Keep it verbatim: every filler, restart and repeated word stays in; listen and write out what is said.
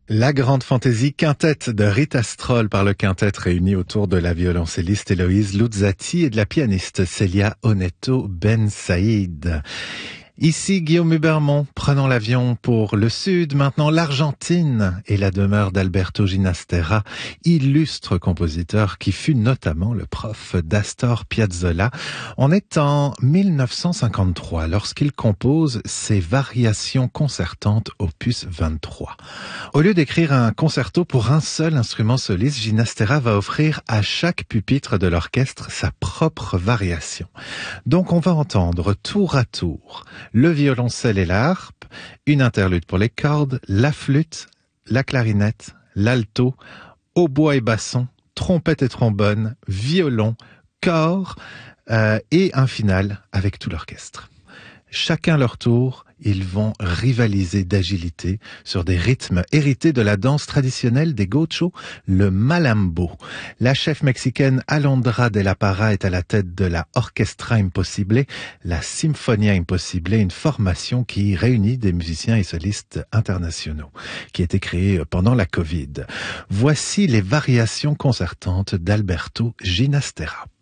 La grande fantaisie quintette de Rita Stroll par le quintet réuni autour de la violoncelliste Héloïse Luzzati et de la pianiste Célia Onetto Ben Saïd. Ici Guillaume Hubermont, prenons l'avion pour le sud, maintenant l'Argentine et la demeure d'Alberto Ginastera, illustre compositeur qui fut notamment le prof d'Astor Piazzolla. On est en mille neuf cent cinquante-trois lorsqu'il compose ses variations concertantes opus vingt-trois. Au lieu d'écrire un concerto pour un seul instrument soliste, Ginastera va offrir à chaque pupitre de l'orchestre sa propre variation. Donc on va entendre tour à tour le violoncelle et la harpe, une interlude pour les cordes, la flûte, la clarinette, l'alto, hautbois et basson, trompette et trombone, violon, cor euh, et un final avec tout l'orchestre. Chacun leur tour, ils vont rivaliser d'agilité sur des rythmes hérités de la danse traditionnelle des gauchos, le malambo. La chef mexicaine Alondra de la Parra est à la tête de la Orchestra Impossible, la Sinfonia Impossible, une formation qui réunit des musiciens et solistes internationaux, qui a été créée pendant la Covid. Voici les variations concertantes d'Alberto Ginastera.